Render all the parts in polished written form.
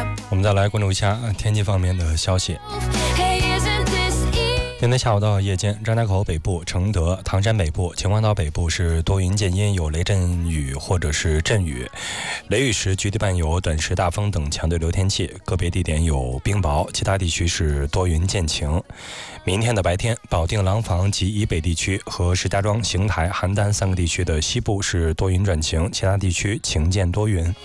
我们再来关注一下天气方面的消息。今天下午到夜间，张家口北部、承德、唐山北部、秦皇岛北部是多云间阴，有雷阵雨或者是阵雨，雷雨时局地伴有短时大风等强对流天气，个别地点有冰雹，其他地区是多云见晴。明天的白天，保定、廊坊及以北地区和石家庄、邢台、邯郸3个地区的西部是多云转晴，其他地区晴间多云。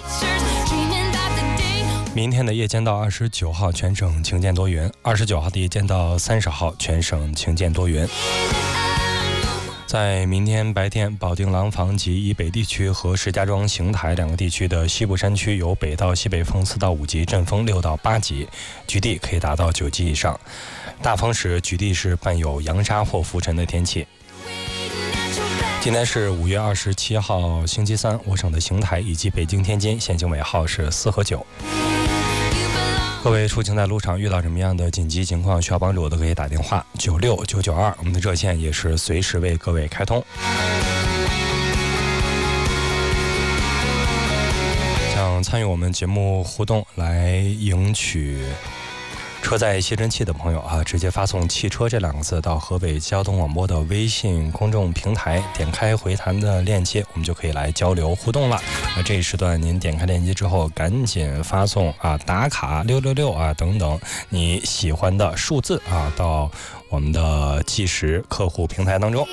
明天的夜间到29号全省晴间多云，29号的夜间到30号全省晴间多云。在明天白天，保定、廊坊及以北地区和石家庄、邢台2个地区的西部山区有北到西北风4到5级，阵风6到8级，局地可以达到9级以上。大风时局地是伴有扬沙或浮尘的天气。今天是5月27号星期三，我省的邢台以及北京、天津限行尾号是4和9。各位出行在路上遇到什么样的紧急情况需要帮助，都可以打电话96992，我们的热线也是随时为各位开通。想参与我们节目互动来赢取车载吸尘器的朋友直接发送汽车这2个字到河北交通广播的微信公众平台，点开回弹的链接，我们就可以来交流互动了。这一时段您点开链接之后，赶紧发送打卡666等等你喜欢的数字到我们的计时客户平台当中。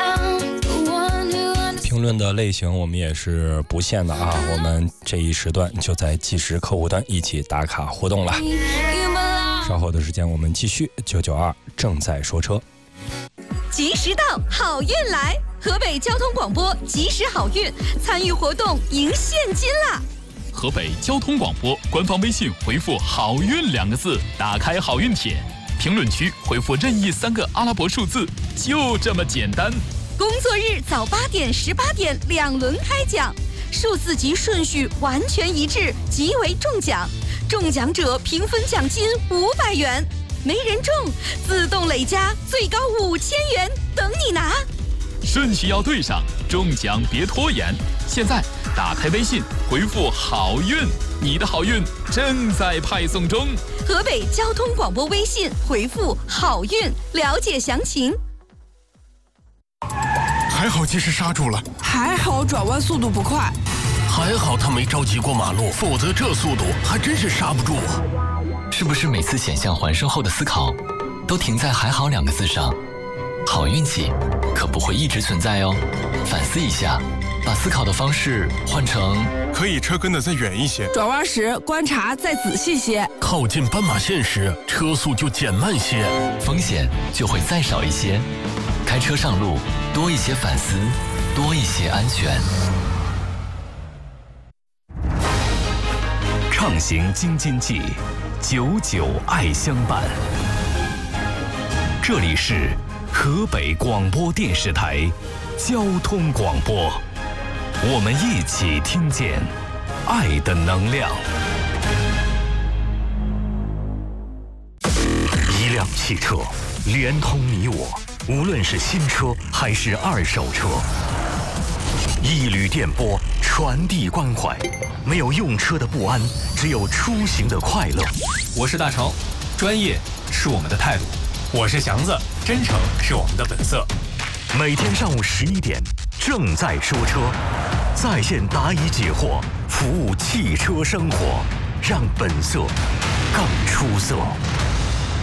评论的类型我们也是不限的我们这一时段就在计时客户端一起打卡互动了。稍后的时间我们继续992正在说车。 及时到，好运来！河北交通广播及时好运，参与活动赢现金啦！ 河北交通广播官方微信回复好运2个字，打开好运帖，评论区回复任意3个阿拉伯数字，就这么简单。 工作日早8点、18点2轮开奖，数字及顺序完全一致，即为中奖。中奖者平分奖金500元，没人中自动累加最高5000元，等你拿。 顺序要对上，中奖别拖延。现在打开微信回复好运，你的好运正在派送中。 河北交通广播微信回复好运，了解详情。 还好及时刹住了， 还好转弯速度不快， 还好他没着急过马路，否则这速度还真是刹不住啊！ 是不是每次险象环生后的思考都停在还好2个字上？好运气可不会一直存在哦，反思一下，把思考的方式换成可以车跟得再远一些， 转弯时观察再仔细些， 靠近斑马线时车速就减慢些， 风险就会再少一些。开车上路多一些反思，多一些安全。 畅行京津冀，99爱相伴。这里是河北广播电视台交通广播，我们一起听见爱的能量。一辆汽车连通你我，无论是新车还是2手车。一缕电波传递关怀，没有用车的不安，只有出行的快乐。 我是大成，专业是我们的态度；我是祥子，真诚是我们的本色。 每天上午11点，正在说车，在线答疑解惑，服务汽车生活，让本色更出色。